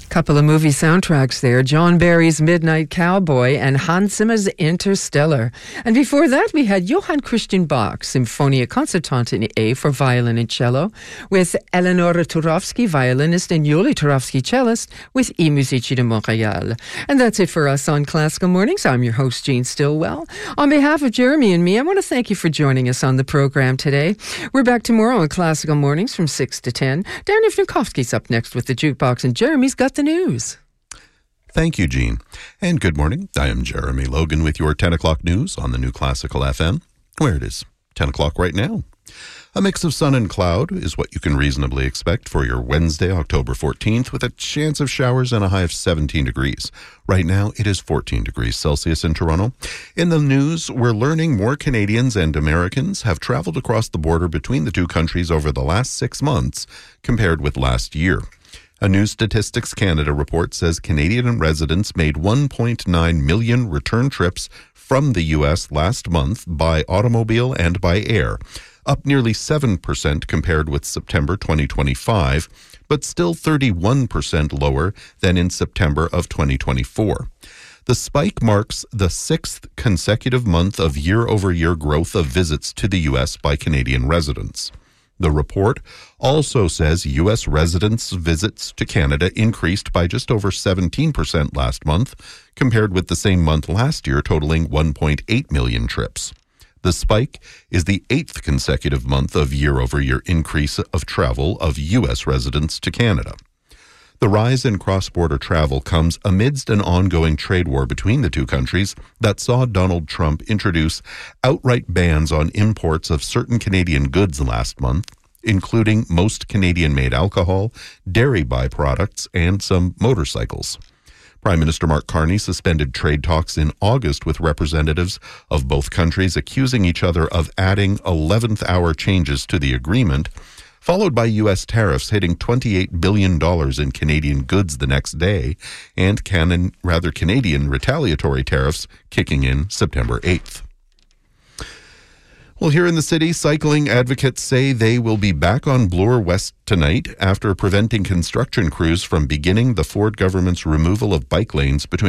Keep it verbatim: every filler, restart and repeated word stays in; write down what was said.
Couple of movie soundtracks there. John Barry's Midnight Cowboy and Hans Zimmer's Interstellar. And before that, we had Johann Christian Bach, Symphonia Concertante in A for violin and cello, with Eleonora Turovsky, violinist, and Yuli Turovsky, cellist, with I Musici de Montréal. And that's it for us on Classical Mornings. I'm your host, Jean Stillwell. On behalf of Jeremy and me, I want to thank you for joining us on the program today. We're back tomorrow on Classical Mornings from six to ten. Darren Ivnikowski's up next with the Jukebox, and Jeremy's got the news. Thank you, Jean. And good morning. I am Jeremy Logan with your ten o'clock news on the New Classical F M, where it is ten o'clock right now. A mix of sun and cloud is what you can reasonably expect for your Wednesday, October fourteenth, with a chance of showers and a high of seventeen degrees. Right now, it is fourteen degrees Celsius in Toronto. In the news, we're learning more Canadians and Americans have traveled across the border between the two countries over the last six months compared with last year. A new Statistics Canada report says Canadian residents made one point nine million return trips from the U S last month by automobile and by air, up nearly seven percent compared with September twenty twenty-five, but still thirty-one percent lower than in September of twenty twenty-four. The spike marks the sixth consecutive month of year-over-year growth of visits to the U S by Canadian residents. The report also says U S residents' visits to Canada increased by just over seventeen percent last month, compared with the same month last year, totaling one point eight million trips. The spike is the eighth consecutive month of year-over-year increase of travel of U S residents to Canada. The rise in cross-border travel comes amidst an ongoing trade war between the two countries that saw Donald Trump introduce outright bans on imports of certain Canadian goods last month, including most Canadian-made alcohol, dairy byproducts, and some motorcycles. Prime Minister Mark Carney suspended trade talks in August with representatives of both countries, accusing each other of adding eleventh hour changes to the agreement, followed by U S tariffs hitting twenty-eight billion dollars in Canadian goods the next day, and canon, rather Canadian retaliatory tariffs kicking in September eighth. Well, here in the city, cycling advocates say they will be back on Bloor West tonight after preventing construction crews from beginning the Ford government's removal of bike lanes between